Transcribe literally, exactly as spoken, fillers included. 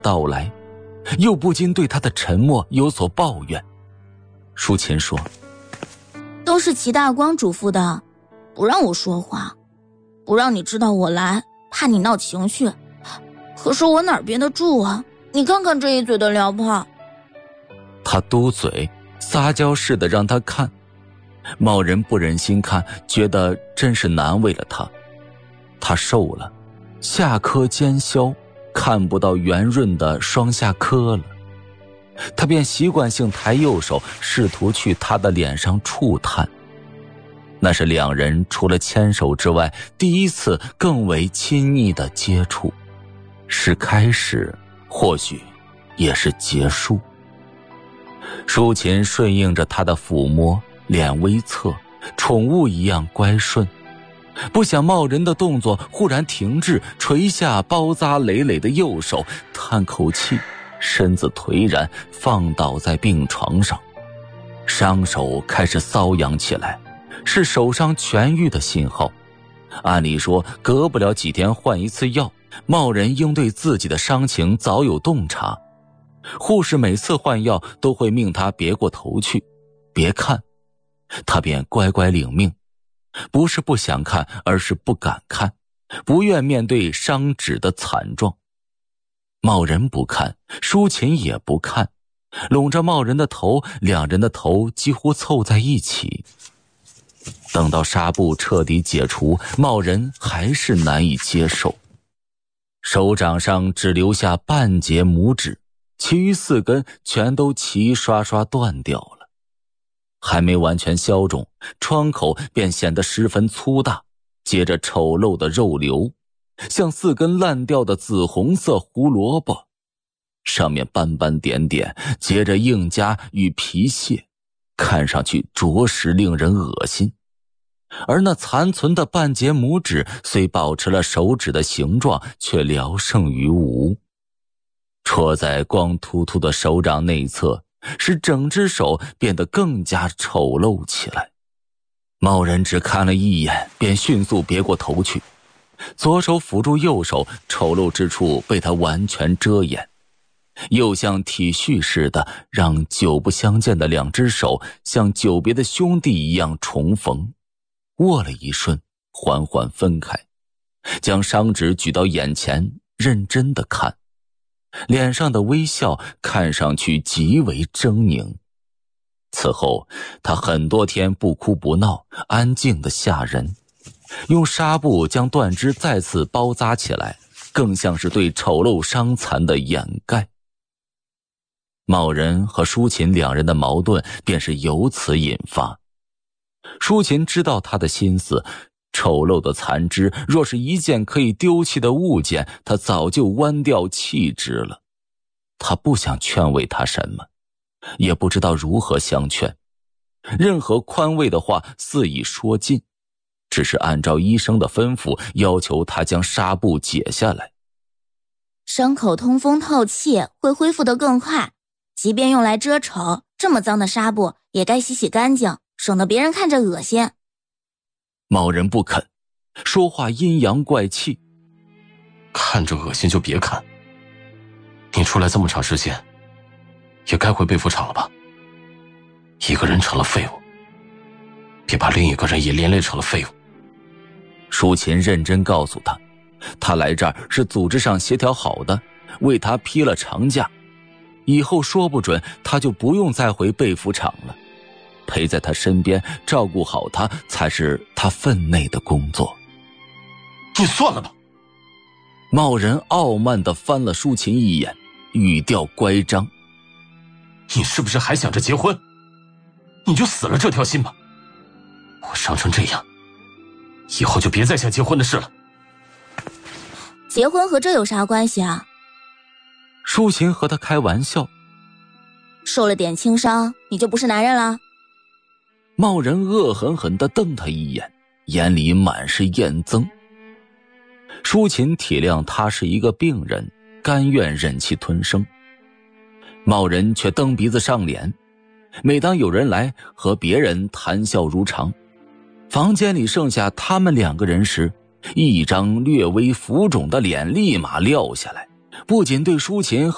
到来，又不禁对他的沉默有所抱怨。舒琴说： 都是齐大光嘱咐的，不让我说话，不让你知道我来，怕你闹情绪。可是我哪儿憋得住啊，你看看这一嘴的燎泡。 他嘟嘴撒娇似的让他看，茂人不忍心看，觉得真是难为了他。他瘦了，下颏尖削，看不到圆润的双下颏了。他便习惯性抬右手，试图去他的脸上触探。那是两人除了牵手之外第一次更为亲昵的接触，是开始，或许也是结束。舒琴顺应着他的抚摸，脸微侧，宠物一样乖顺。不想茂人的动作忽然停滞，垂下包扎累累的右手，叹口气，身子颓然放倒在病床上，伤手开始瘙痒起来，是手伤痊愈的信号。按理说隔不了几天换一次药，茂人应对自己的伤情早有洞察。护士每次换药都会命他别过头去，别看，他便乖乖领命。不是不想看，而是不敢看，不愿面对伤指的惨状。茂人不看，舒琴也不看，拢着茂人的头，两人的头几乎凑在一起。等到纱布彻底解除，茂人还是难以接受，手掌上只留下半截拇指，其余四根全都齐刷刷断掉了。还没完全消肿，创口便显得十分粗大，接着丑陋的肉瘤，像四根烂掉的紫红色胡萝卜，上面斑斑点点，结着硬痂与皮屑，看上去着实令人恶心。而那残存的半截拇指虽保持了手指的形状，却聊胜于无。戳在光秃秃的手掌内侧，使整只手变得更加丑陋起来。茂人只看了一眼，便迅速别过头去，左手抚住右手，丑陋之处被他完全遮掩，又像体恤似的，让久不相见的两只手像久别的兄弟一样重逢，握了一瞬，缓缓分开，将伤指举到眼前，认真地看，脸上的微笑看上去极为狰狞。此后他很多天不哭不闹，安静的吓人，用纱布将断肢再次包扎起来，更像是对丑陋伤残的掩盖。茂人和舒琴两人的矛盾便是由此引发。舒琴知道他的心思，丑陋的残肢若是一件可以丢弃的物件，他早就剜掉弃之了。他不想劝慰他什么，也不知道如何相劝，任何宽慰的话肆意说尽，只是按照医生的吩咐，要求他将纱布解下来。 伤口通风透气，会恢复得更快，即便用来遮丑，这么脏的纱布也该洗洗干净，省得别人看着恶心。 茂人不肯，说话阴阳怪气。 看着恶心就别看，你出来这么长时间，也该回被服厂了吧？一个人成了废物，别把另一个人也连累成了废物。 舒琴认真告诉他，他来这儿是组织上协调好的，为他批了长假，以后说不准他就不用再回被服厂了，陪在他身边照顾好他才是他分内的工作。 你算了吧。 茂人傲慢地翻了舒琴一眼，语调乖张。 你是不是还想着结婚？你就死了这条心吧。我伤成这样，以后就别再想结婚的事了。 结婚和这有啥关系啊？ 舒琴和他开玩笑。 受了点轻伤，你就不是男人了？ 茂人恶狠狠地瞪他一眼，眼里满是厌憎。舒琴体谅他是一个病人，甘愿忍气吞声。茂人却蹬鼻子上脸，每当有人来，和别人谈笑如常。房间里剩下他们两个人时，一张略微浮肿的脸立马撂下来，不仅对舒琴